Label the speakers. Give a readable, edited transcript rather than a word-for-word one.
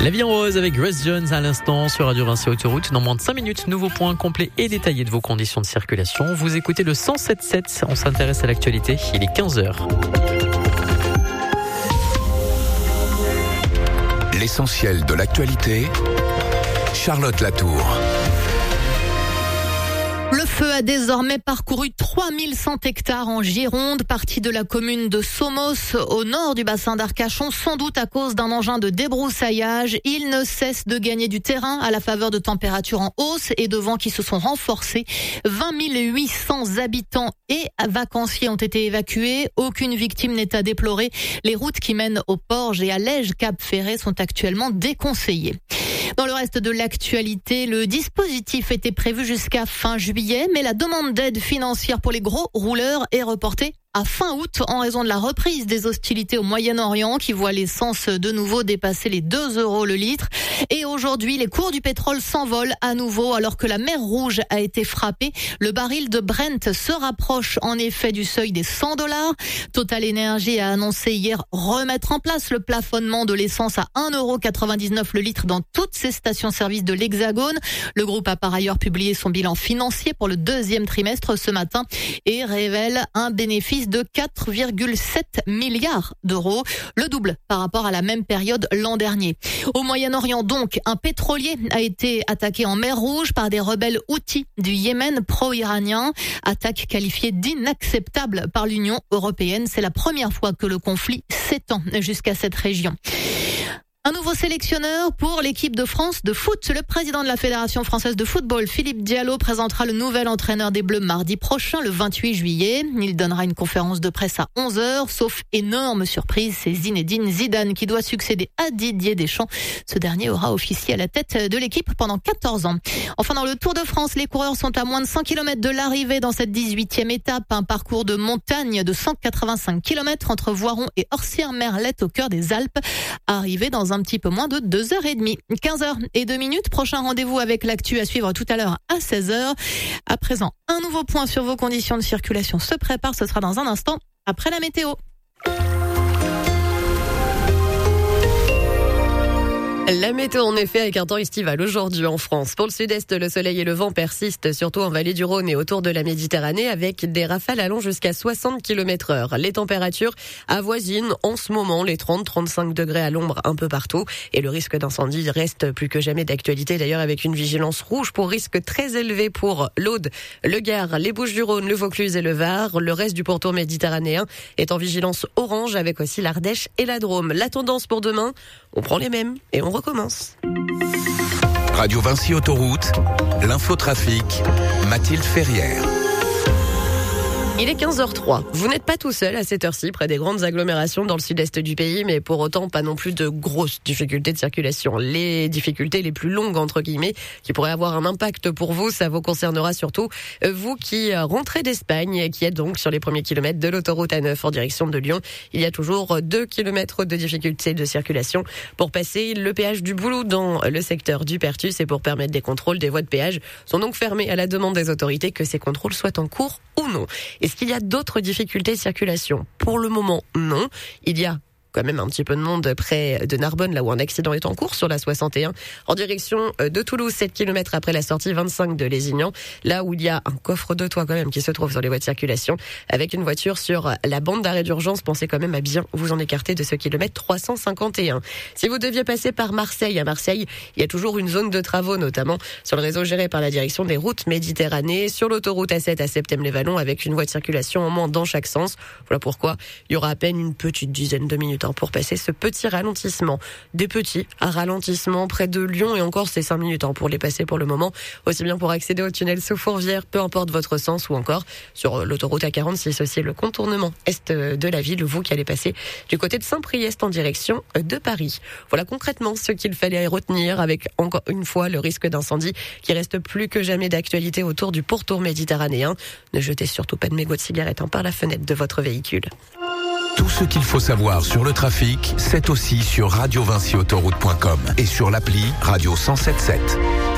Speaker 1: La vie en rose avec Grace Jones à l'instant sur Radio Vinci Autoroute. Dans moins de 5 minutes, nouveau point complet et détaillé de vos conditions de circulation. Vous écoutez le 107.7, on s'intéresse à l'actualité, il est 15h.
Speaker 2: L'essentiel de l'actualité, Charlotte Latour.
Speaker 3: Le feu a désormais parcouru 3100 hectares en Gironde, partie de la commune de Somos, au nord du bassin d'Arcachon, sans doute à cause d'un engin de débroussaillage. Il ne cesse de gagner du terrain à la faveur de températures en hausse et de vents qui se sont renforcés. 20 800 habitants et vacanciers ont été évacués. Aucune victime n'est à déplorer. Les routes qui mènent au Porge et à Lège-Cap-Ferré sont actuellement déconseillées. Dans le reste de l'actualité, le dispositif était prévu jusqu'à fin juillet, mais la demande d'aide financière pour les gros rouleurs est reportée à fin août en raison de la reprise des hostilités au Moyen-Orient qui voit l'essence de nouveau dépasser les 2 € le litre. Et aujourd'hui, les cours du pétrole s'envolent à nouveau alors que la mer Rouge a été frappée. Le baril de Brent se rapproche en effet du seuil des $100. Total Energy a annoncé hier remettre en place le plafonnement de l'essence à 1,99 € le litre dans toutes ses stations-service de l'Hexagone. Le groupe a par ailleurs publié son bilan financier pour le deuxième trimestre ce matin et révèle un bénéfice de 4,7 milliards d'euros, le double par rapport à la même période l'an dernier. Au Moyen-Orient donc, un pétrolier a été attaqué en mer Rouge par des rebelles houthis du Yémen pro-iranien, attaque qualifiée d'inacceptable par l'Union européenne. C'est la première fois que le conflit s'étend jusqu'à cette région. Un nouveau sélectionneur pour l'équipe de France de foot. Le président de la Fédération française de football, Philippe Diallo, présentera le nouvel entraîneur des Bleus mardi prochain, le 28 juillet. Il donnera une conférence de presse à 11h, sauf énorme surprise, c'est Zinedine Zidane qui doit succéder à Didier Deschamps. Ce dernier aura officié à la tête de l'équipe pendant 14 ans. Enfin, dans le Tour de France, les coureurs sont à moins de 100 km de l'arrivée dans cette 18e étape. Un parcours de montagne de 185 km entre Voiron et Orsières-Merlette au cœur des Alpes. Arrivé dans un petit peu moins de 2h30. 15h02. Prochain rendez-vous avec l'actu à suivre tout à l'heure à 16h. À présent, un nouveau point sur vos conditions de circulation se prépare. Ce sera dans un instant après la météo. La météo en effet avec un temps estival aujourd'hui en France. Pour le sud-est, le soleil et le vent persistent, surtout en vallée du Rhône et autour de la Méditerranée, avec des rafales allant jusqu'à 60 km/h. Les températures avoisinent en ce moment les 30-35 degrés à l'ombre un peu partout. Et le risque d'incendie reste plus que jamais d'actualité, d'ailleurs avec une vigilance rouge pour risque très élevé pour l'Aude, le Gard, les Bouches-du-Rhône, le Vaucluse et le Var. Le reste du pourtour méditerranéen est en vigilance orange avec aussi l'Ardèche et la Drôme. La tendance pour demain, on prend les mêmes et on recommence.
Speaker 2: Radio Vinci Autoroute, l'infotrafic, Mathilde Ferrière.
Speaker 3: Il est 15h03. Vous n'êtes pas tout seul à cette heure-ci près des grandes agglomérations dans le sud-est du pays, mais pour autant pas non plus de grosses difficultés de circulation. Les difficultés les plus longues, entre guillemets, qui pourraient avoir un impact pour vous, ça vous concernera surtout vous qui rentrez d'Espagne et qui êtes donc sur les premiers kilomètres de l'autoroute A9 en direction de Lyon. Il y a toujours 2 kilomètres de difficultés de circulation pour passer le péage du Boulot dans le secteur du Pertus et pour permettre des contrôles. Des voies de péage sont donc fermées à la demande des autorités, que ces contrôles soient en cours ou non. Est-ce qu'il y a d'autres difficultés de circulation ? Pour le moment, non. Il y a quand même un petit peu de monde près de Narbonne, là où un accident est en cours sur la 61, en direction de Toulouse, 7 km après la sortie 25 de Lézignan, là où il y a un coffre de toit quand même qui se trouve sur les voies de circulation, avec une voiture sur la bande d'arrêt d'urgence. Pensez quand même à bien vous en écarter de ce kilomètre 351. Si vous deviez passer par Marseille, à Marseille, il y a toujours une zone de travaux, notamment sur le réseau géré par la direction des routes Méditerranée, sur l'autoroute A7 à Septem-les-Vallons, avec une voie de circulation en moins dans chaque sens. Voilà pourquoi il y aura à peine une petite dizaine de minutes pour passer ce petit ralentissement. Des petits ralentissements près de Lyon, et encore c'est 5 minutes pour les passer pour le moment. Aussi bien pour accéder au tunnel sous Fourvière, peu importe votre sens, ou encore sur l'autoroute A46 aussi, le contournement est de la ville, vous qui allez passer du côté de Saint-Priest en direction de Paris. Voilà concrètement ce qu'il fallait retenir, avec encore une fois le risque d'incendie qui reste plus que jamais d'actualité autour du pourtour méditerranéen. Ne jetez surtout pas de mégots de cigarettes par la fenêtre de votre véhicule.
Speaker 2: Tout ce qu'il faut savoir sur le trafic, c'est aussi sur radiovinciautoroute.com et sur l'appli Radio 107.7.